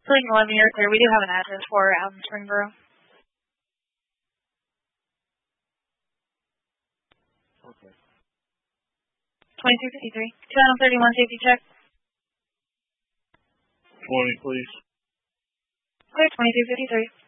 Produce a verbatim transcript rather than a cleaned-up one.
Please eleven, you're clear. We do have an address for it out in Springboro. Okay. twenty-two fifty-three. two Adam thirty-one safety check. twenty, please. Clear, twenty-two fifty-three.